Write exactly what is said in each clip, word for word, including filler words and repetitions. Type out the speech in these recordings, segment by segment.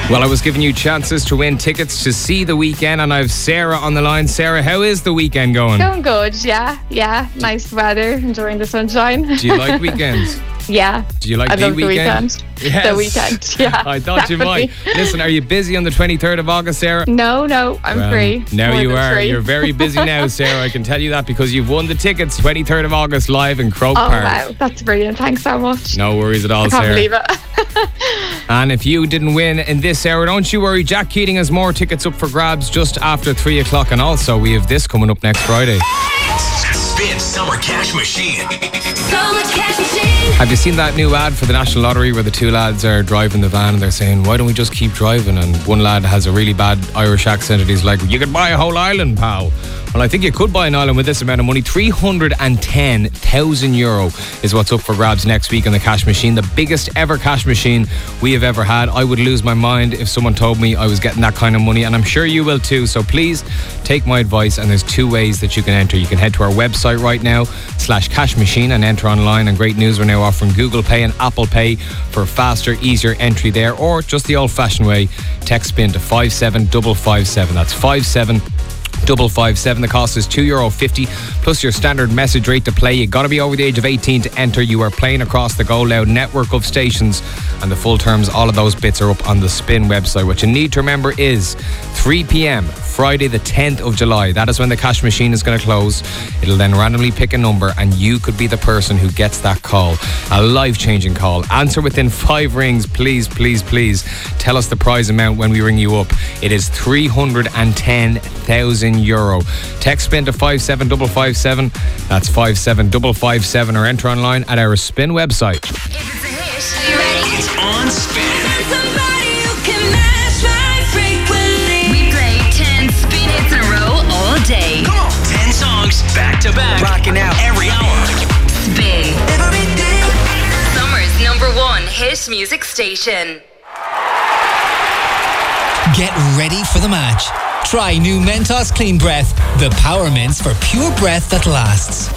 Well, I was giving you chances to win tickets to see The Weeknd, and I have Sarah on the line. Sarah, how is The Weeknd going? Going good, yeah, yeah. Nice weather, enjoying the sunshine. Do you like weekends? Yeah. Do you like I The love Weeknd? The Weeknd. Yes. The Weeknd, yeah. I thought definitely. you might. Listen, are you busy on the twenty-third of August, Sarah? No, no, I'm Well, free. Now More you than are. free. You're very busy now, Sarah. I can tell you that because you've won the tickets, twenty-third of August, live in Croke Oh, Park. wow. That's brilliant. Thanks so much. No worries at all, I can't Sarah. believe it. And if you didn't win in this hour, don't you worry. Jack Keating has more tickets up for grabs just after three o'clock. And also, we have this coming up next Friday. Spin Summer Cash Machine. Summer Cash Machine. Have you seen that new ad for the National Lottery where the two lads are driving the van and they're saying, why don't we just keep driving? And one lad has a really bad Irish accent and he's like, you could buy a whole island, pal. Well, I think you could buy an island with this amount of money. three hundred ten thousand euro is what's up for grabs next week on the cash machine. The biggest ever cash machine we have ever had. I would lose my mind if someone told me I was getting that kind of money, and I'm sure you will too. So please take my advice, and there's two ways that you can enter. You can head to our website right now, slash cash machine, and enter online. And great news, we're now offering Google Pay and Apple Pay for faster, easier entry there, or just the old-fashioned way, text spin to five seven five five seven. That's five seven double five seven. The cost is two euro fifty plus your standard message rate to play. You got to be over the age of eighteen to enter. You are playing across the Go Loud network of stations, and the full terms, all of those bits are up on the Spin website. What you need to remember is three p.m. Friday the tenth of July. That is when the cash machine is going to close. It'll then randomly pick a number, and you could be the person who gets that call. A life-changing call. Answer within five rings, please, please, please. Tell us the prize amount when we ring you up. It is three hundred ten thousand euro. Text spin to five seven five five seven. That's five seven five five seven, or enter online at our Spin website. If it's a hit, you ready? It's on Spin. Somebody who can match my frequency. We play ten spin hits in a row all day. Come on. ten songs back to back. Rocking out every hour. Spin. Summer's number one hit music station. Get ready for the match. Try new Mentos Clean Breath, the power mints for pure breath that lasts.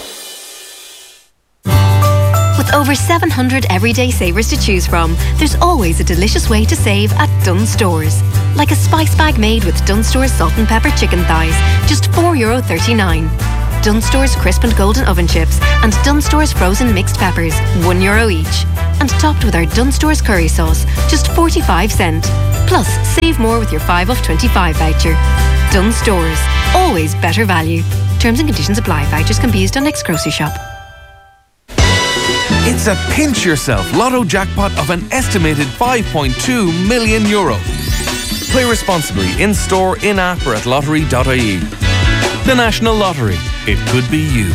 With over seven hundred everyday savers to choose from, there's always a delicious way to save at Dunnes Stores. Like a spice bag made with Dunnes Stores salt and pepper chicken thighs, just four euro thirty-nine. Dunnes Stores crisp and golden oven chips and Dunnes Stores frozen mixed peppers, one euro each. And topped with our Dunnes Stores curry sauce, just forty-five cent. Plus, save more with your five off twenty-five voucher. Dunnes Stores, always better value. Terms and conditions apply. Vouchers can be used on next grocery shop. It's a pinch yourself lotto jackpot of an estimated five point two million euro. Play responsibly in store, in app, or at lottery dot I E. The National Lottery. It could be you.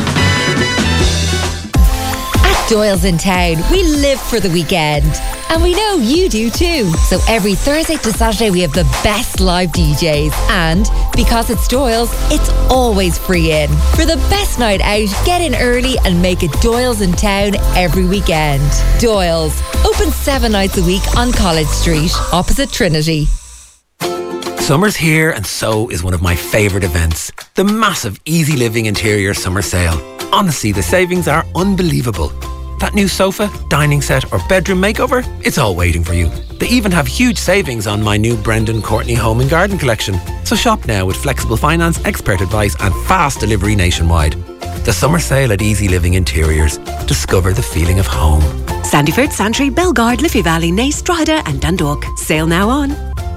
At Doyle's in Town, we live for the weekend. And we know you do too. So every Thursday to Saturday we have the best live D Js. And because it's Doyle's, it's always free in. For the best night out, get in early and make it Doyle's in Town every weekend. Doyle's, open seven nights a week on College Street, opposite Trinity. Summer's here, and so is one of my favourite events. The massive Easy Living Interior Summer Sale. Honestly, the savings are unbelievable. That new sofa, dining set or bedroom makeover, it's all waiting for you. They even have huge savings on my new Brendan Courtney Home and Garden collection. So shop now with flexible finance, expert advice and fast delivery nationwide. The summer sale at Easy Living Interiors. Discover the feeling of home. Sandyford, Santry, Belgard, Liffey Valley, Naas, Drogheda and Dundalk. Sale now on.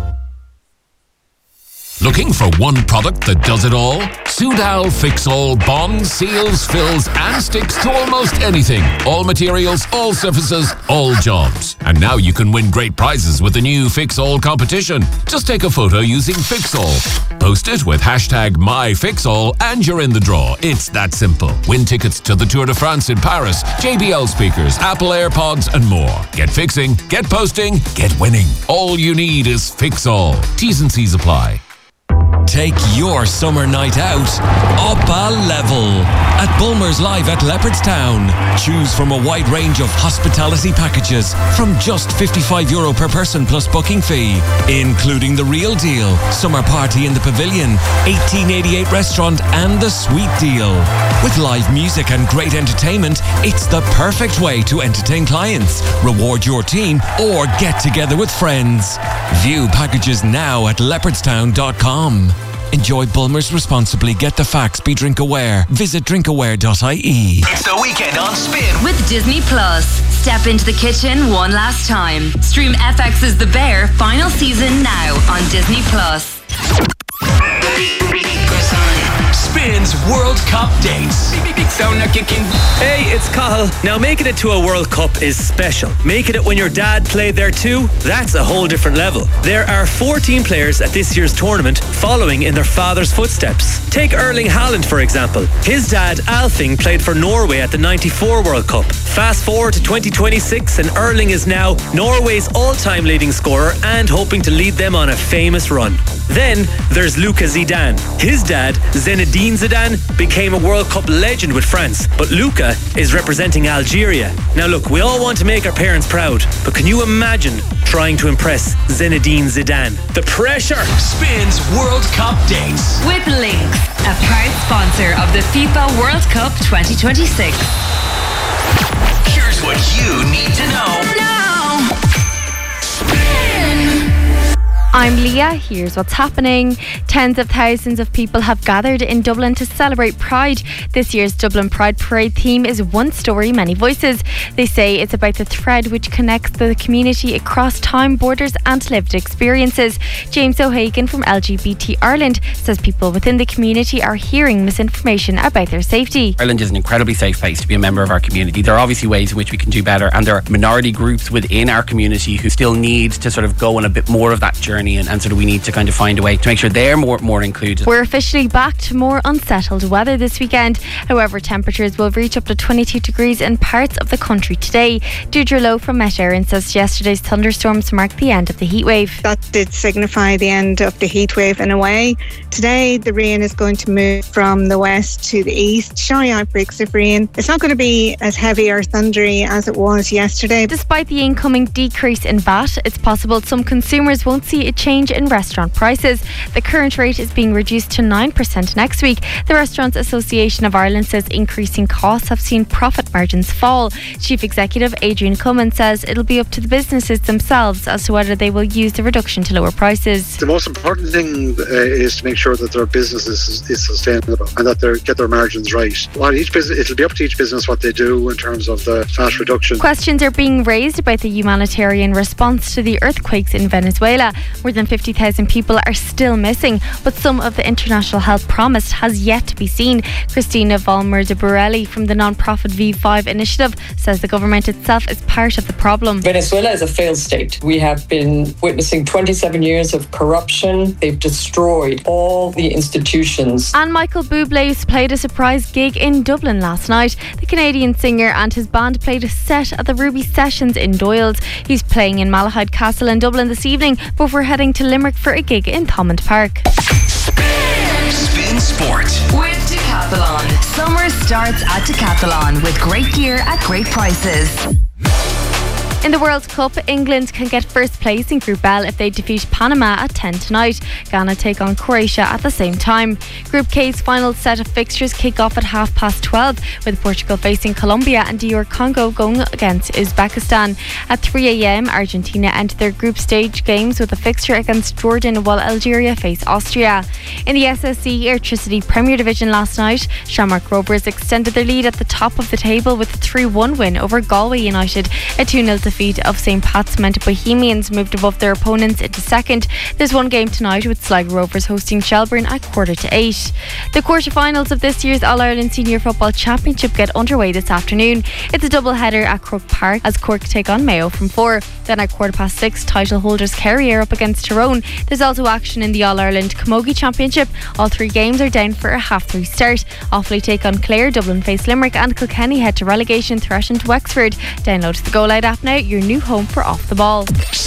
Looking for one product that does it all? Soudal Fix-All bonds, seals, fills and sticks to almost anything. All materials, all surfaces, all jobs. And now you can win great prizes with the new Fix-All competition. Just take a photo using Fix-All. Post it with hashtag MyFixAll and you're in the draw. It's that simple. Win tickets to the Tour de France in Paris, J B L speakers, Apple AirPods and more. Get fixing, get posting, get winning. All you need is Fix-All. T's and C's apply. take your summer night out up a level. At Bulmer's Live at Leopardstown, choose from a wide range of hospitality packages from just fifty-five euro per person plus booking fee, including the Real Deal, Summer Party in the Pavilion, eighteen eighty-eight Restaurant and the Sweet Deal. With live music and great entertainment, it's the perfect way to entertain clients, reward your team, or get together with friends. View packages now at leopardstown dot com. Enjoy Bulmer's responsibly. Get the facts. Be drink aware. Visit drink aware dot I E. It's the weekend on Spin with Disney Plus. Step into the kitchen one last time. Stream F X's The Bear final season now on Disney Plus. Spin's World Cup dates. Hey, it's Cahill. Now, making it to a World Cup is special. Making it when your dad played there too, that's a whole different level. There are fourteen players at this year's tournament following in their father's footsteps. Take Erling Haaland, for example. His dad, Alfing, played for Norway at the ninety-four World Cup. Fast forward to twenty twenty-six and Erling is now Norway's all-time leading scorer and hoping to lead them on a famous run. Then there's Luka Zidane. His dad, Zinedine Zidane, became a World Cup legend with France, but Luka is representing Algeria. Now look, we all want to make our parents proud, but can you imagine trying to impress Zinedine Zidane? The pressure! Spin's World Cup dates. With Lynx, a proud sponsor of the FIFA World Cup twenty twenty-six. Here's what you need to know. No! I'm Leah. Here's what's happening. Tens of thousands of people have gathered in Dublin to celebrate Pride. This year's Dublin Pride Parade theme is One Story, Many Voices. They say it's about the thread which connects the community across time, borders and lived experiences. James O'Hagan from L G B T Ireland says people within the community are hearing misinformation about their safety. Ireland is an incredibly safe place to be a member of our community. There are obviously ways in which we can do better, and there are minority groups within our community who still need to sort of go on a bit more of that journey. And, and sort of we need to kind of find a way to make sure they're more more included. We're officially back to more unsettled weather this weekend. However, temperatures will reach up to twenty-two degrees in parts of the country today. Deirdre Lowe from Met Éireann says yesterday's thunderstorms marked the end of the heat wave. That did signify the end of the heat wave in a way. Today the rain is going to move from the west to the east, showing outbreaks of rain. It's not going to be as heavy or thundery as it was yesterday. Despite the incoming decrease in V A T, it's possible some consumers won't see a change in restaurant prices. The current rate is being reduced to nine percent next week. The Restaurants Association of Ireland says increasing costs have seen profit margins fall. Chief Executive Adrian Cummins says it'll be up to the businesses themselves as to whether they will use the reduction to lower prices. The most important thing uh, is to make sure that their business is, is sustainable and that they get their margins right. While each business, it'll be up to each business what they do in terms of the V A T reduction. Questions are being raised about the humanitarian response to the earthquakes in Venezuela. More than fifty thousand people are still missing, but some of the international help promised has yet to be seen. Christina Valmer de Borelli from the non-profit V five initiative says the government itself is part of the problem. Venezuela is a failed state. We have been witnessing twenty-seven years of corruption. They've destroyed all the institutions. And Michael Bublé played a surprise gig in Dublin last night. The Canadian singer and his band played a set at the Ruby Sessions in Doyles. He's playing in Malahide Castle in Dublin this evening before heading to Limerick for a gig in Thomond Park. Spin, Spin Sport with Decathlon. Summer starts at Decathlon with great gear at great prices. In the World Cup, England can get first place in Group L if they defeat Panama at ten tonight. Ghana take on Croatia at the same time. Group K's final set of fixtures kick off at half past twelve, with Portugal facing Colombia and D R Congo going against Uzbekistan. At three a.m, Argentina enter their group stage games with a fixture against Jordan, while Algeria face Austria. In the S S C Airtricity Premier Division last night, Shamrock Rovers extended their lead at the top of the table with a three one win over Galway United. A two nil defeat of Saint Pat's meant Bohemians moved above their opponents into second. There's one game tonight with Sligo Rovers hosting Shelbourne at quarter to eight. The quarter-finals of this year's All-Ireland Senior Football Championship get underway this afternoon. It's a double-header at Croke Park as Cork take on Mayo from four. Then at quarter past six, title holders Kerry are up against Tyrone. There's also action in the All-Ireland Camogie Championship. All three games are down for a half-three start. Offaly take on Clare, Dublin face Limerick, and Kilkenny head to relegation threatened Wexford. Download the Go Loud app now, your new home for Off the Ball. Spins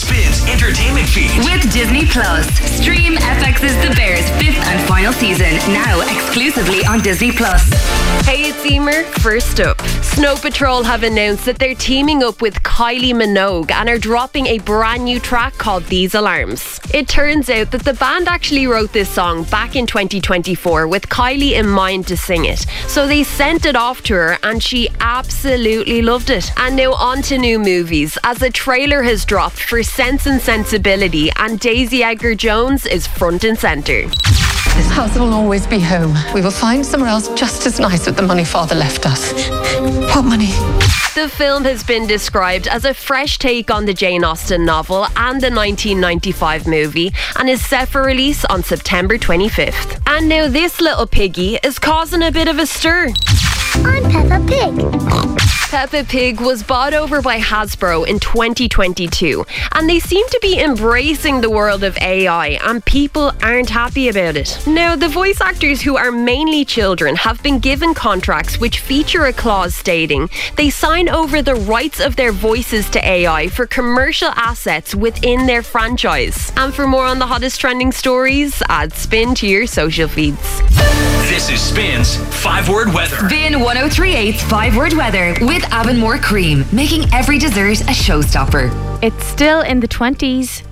X entertainment feed. With Disney Plus, stream F X's The Bear's fifth and final season, now exclusively on Disney Plus. Hey, it's Emer. First up, Snow Patrol have announced that they're teaming up with Kylie Minogue and are dropping a brand new track called These Alarms. It turns out that the band actually wrote this song back in twenty twenty-four with Kylie in mind to sing it. So they sent it off to her and she absolutely loved it. And now on to new movies, as a trailer has dropped for Sense and Sensibility and Daisy Edgar-Jones is front and centre. This house will always be home. We will find somewhere else just as nice with the money Father left us. What money? The film has been described as a fresh take on the Jane Austen novel and the nineteen ninety-five movie and is set for release on September twenty-fifth. And now this little piggy is causing a bit of a stir. I'm Peppa Pig. Peppa Pig was bought over by Hasbro in twenty twenty-two, and they seem to be embracing the world of A I, and people aren't happy about it. Now, the voice actors, who are mainly children, have been given contracts which feature a clause stating they sign over the rights of their voices to A I for commercial assets within their franchise. And for more on the hottest trending stories, add Spin to your social feeds. This is Spin's five-word weather. Spin one oh three point eight's five-word weather with Avonmore Cream, making every dessert a showstopper. It's still in the twenties.